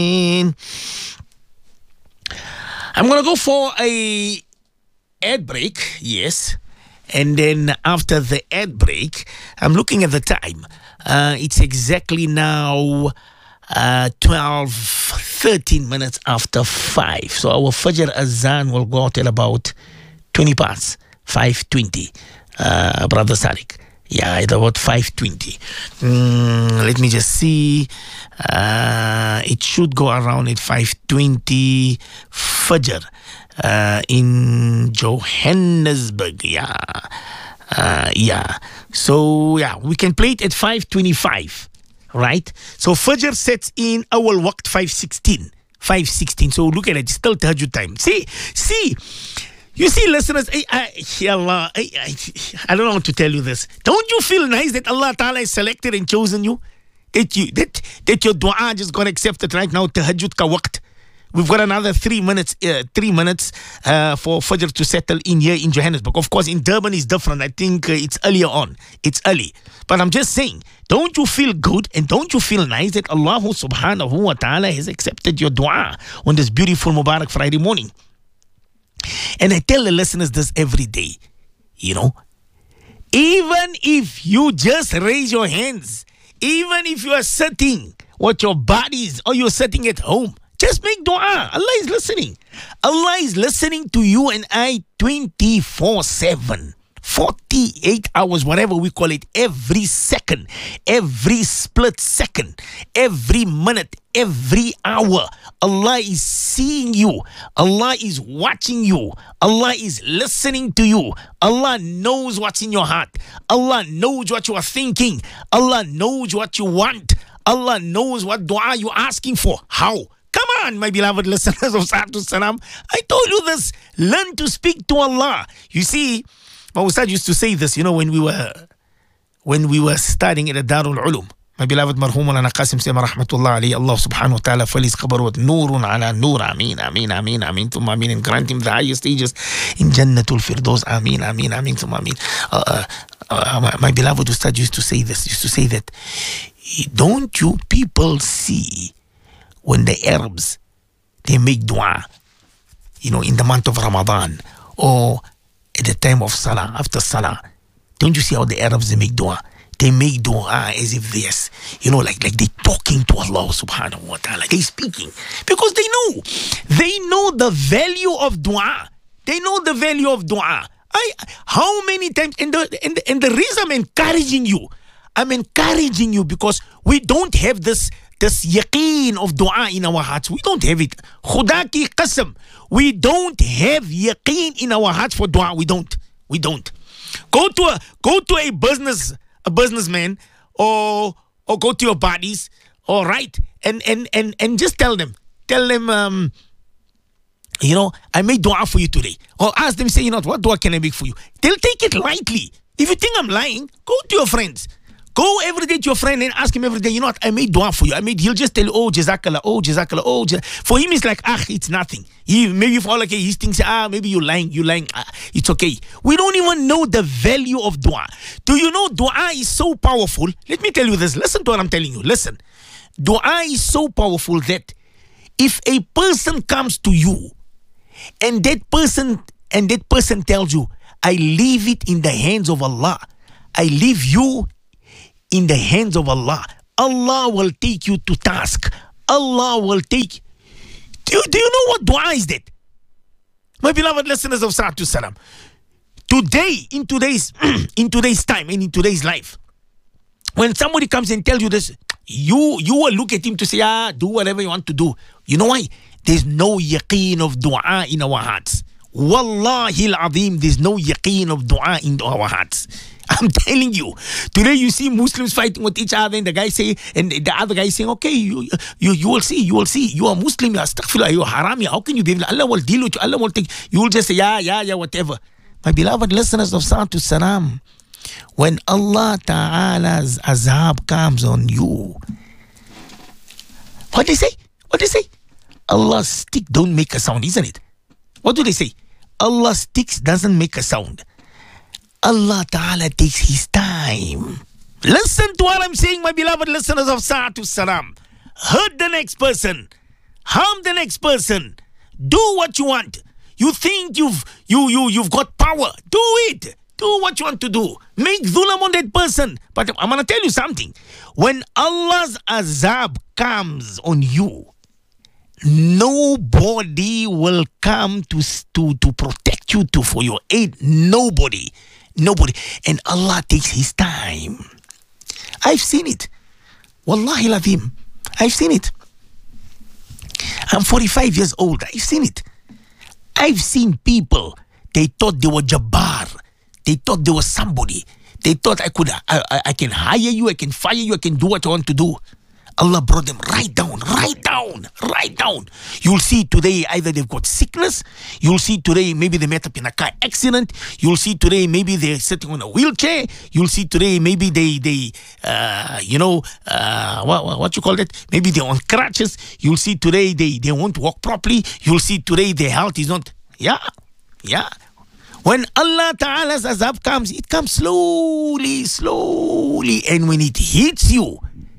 I'm going to go for a ad break, yes. And then after the ad break, I'm looking at the time. It's exactly now 13 minutes after 5. So our Fajr Azan will go till about 20 past 5:20, Brother Sadiq. Yeah, it's about 5:20. Let me just see. It should go around at 5:20 Fajr in Johannesburg. Yeah. So, yeah, we can play it at 5:25, right? So, Fajr sets in our waqt 5:16. 5:16. So, look at it. Still Tahajjud time. See. You see, listeners, I don't know how to tell you this. Don't you feel nice that Allah Ta'ala has selected and chosen you? That your dua just got accepted right now, Tahajjud ka waqt. We've got another 3 minutes for Fajr to settle in here in Johannesburg. Of course, in Durban is different. I think it's earlier on. It's early. But I'm just saying, don't you feel good and don't you feel nice that Allah subhanahu wa ta'ala has accepted your dua on this beautiful Mubarak Friday morning? And I tell the listeners this every day, even if you just raise your hands, even if you are sitting with your bodies or you're sitting at home, just make dua. Allah is listening. Allah is listening to you and I 24/7. 48 hours, whatever we call it, every second, every split second, every minute, every hour. Allah is seeing you. Allah is watching you. Allah is listening to you. Allah knows what's in your heart. Allah knows what you are thinking. Allah knows what you want. Allah knows what dua you're asking for. How? Come on, my beloved listeners of Sa'atul Salam. I told you this. Learn to speak to Allah. You see, my Ustad used to say this, when we were studying at the Darul Ulum. My beloved Marhum Maulana Qasim Sema Rahmatullah alayhi, Allah subhanahu wa ta'ala faliz qabarwat nurun ala nur, ameen, ameen, ameen, ameen, thumma ameen, and grant him the highest stages in Jannatul Firdaus, ameen, ameen, ameen, thumma ameen. My beloved Ustad used to say that, don't you people see when the Arabs, they make dua, in the month of Ramadan, or at the time of Salah, after Salah, don't you see how the Arabs, they make dua? They make dua as if there's, like they're talking to Allah subhanahu wa ta'ala. They're speaking. Because they know the value of dua. They know the value of dua. How many times, and the reason I'm encouraging you because we don't have this yaqeen of dua in our hearts. We don't have it. Khuda ki qasam. We don't have yaqeen in our hearts for dua. We don't. Go to a businessman or go to your buddies, all right, and just tell them, I made dua for you today. Or ask them, say, what dua can I make for you? They'll take it lightly. If you think I'm lying, go to your friends. Go every day to your friend and ask him every day, I made dua for you. He'll just tell you, jazakallah, jazakallah, For him, it's like, it's nothing. Maybe for all he thinks, maybe you're lying. It's okay. We don't even know the value of dua. Do you know dua is so powerful? Let me tell you this. Listen to what I'm telling you. Listen. Dua is so powerful that if a person comes to you and that person tells you, I leave it in the hands of Allah. I leave you in the hands of Allah. Allah will take you to task. Allah will take. Do you know what dua is that? My beloved listeners of Sa'atul Salam. Today, in today's time and in today's life, when somebody comes and tells you this, you will look at him to say, do whatever you want to do. You know why? There's no yaqeen of dua in our hearts. Wallahi al-azim, there's no yaqeen of dua in our hearts. I'm telling you. Today you see Muslims fighting with each other and the other guy saying, okay, you will see. You are Muslim, you are astaghfirullah, you are harami. How can you be? Allah will deal with you. Allah will take. You will just say, yeah, whatever. My beloved listeners of Sa'atul Salam, when Allah Ta'ala's azab comes on you, what they say? Allah's stick don't make a sound, isn't it? What do they say? Allah's sticks doesn't make a sound. Allah Ta'ala takes his time. Listen to what I'm saying, my beloved listeners of Sa'atul Salam. Hurt the next person. harm the next person. Do what you want. You think you've got power. Do it. Do what you want to do. Make dhulam on that person. But I'm going to tell you something. When Allah's azab comes on you, nobody will come to protect you, for your aid. Nobody. And Allah takes His time. I've seen it. Wallahi ladhim. I've seen it. I'm 45 years old. I've seen it. I've seen people, they thought they were Jabbar. They thought they were somebody. They thought I can hire you, I can fire you, I can do what I want to do. Allah brought them right down. You'll see today either they've got sickness. You'll see today maybe they met up in a car accident. You'll see today maybe they're sitting on a wheelchair. You'll see today maybe they what you call it? Maybe they're on crutches. You'll see today they won't walk properly. You'll see today their health is not. Yeah. When Allah Ta'ala's azab comes, it comes slowly. And when it hits you,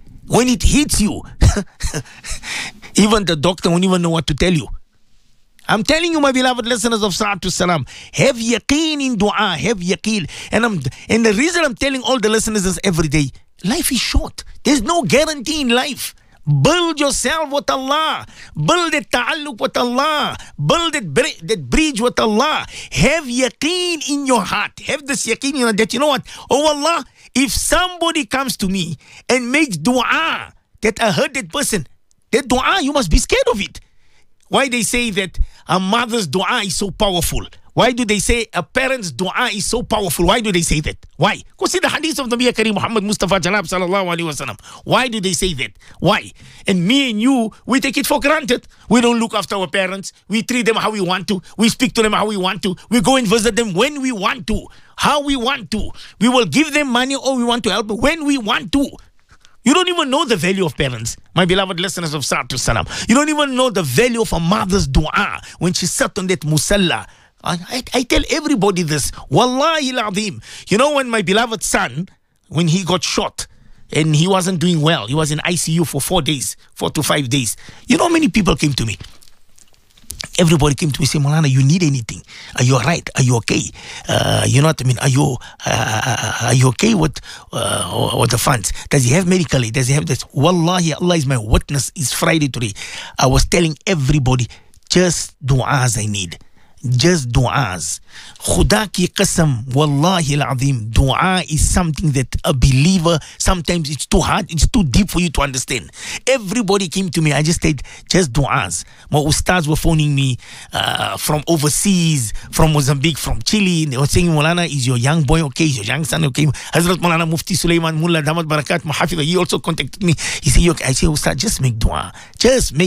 even the doctor won't even know what to tell you. I'm telling you, my beloved listeners of Sa'atu Salam, have yaqeen in dua, have yaqeen. And the reason I'm telling all the listeners is every day, life is short. There's no guarantee in life. Build yourself with Allah. Build that ta'alluq with Allah. Build that bridge with Allah. Have yaqeen in your heart. Have this yaqeen that, you know what? Oh Allah, if somebody comes to me and makes dua that I heard that person, that dua, you must be scared of it. Why they say that a mother's dua is so powerful? Why do they say a parent's dua is so powerful? Why do they say that? Why? Because in the hadith of Nabi Kareem Muhammad Mustafa Janab sallallahu alaihi wasallam. Why do they say that? Why? And me and you, we take it for granted. We don't look after our parents. We treat them how we want to. We speak to them how we want to. We go and visit them when we want to. How we want to. We will give them money or we want to help them when we want to. You don't even know the value of parents, my beloved listeners of Sa'atu Salam. You don't even know the value of a mother's dua when she sat on that musalla. I tell everybody this. Wallahi al-azim. You know, when my beloved son, when he got shot and he wasn't doing well, he was in ICU for 4 to 5 days. You know how many people came to me? Everybody came to me saying, Maulana, you need anything? Are you all right? Are you okay? You know what I mean? Are you okay with the funds? Does he have medical aid? Does he have this? Wallahi, Allah is my witness. It's Friday today. I was telling everybody, just du'as I need. Just du'as. Khuda ki qasam, wallahi al-azim, du'a is something that a believer, sometimes it's too hard, it's too deep for you to understand. Everybody came to me, I just said, just du'as. My ustads were phoning me from overseas, from Mozambique, from Chile. They were saying, Maulana, is your young boy okay? Is your young son okay? Hazrat Maulana Mufti Sulaiman Mullah Damat Barakat Mahafidha, he also contacted me. He said, okay. I said, Ustad, just make du'a. Just make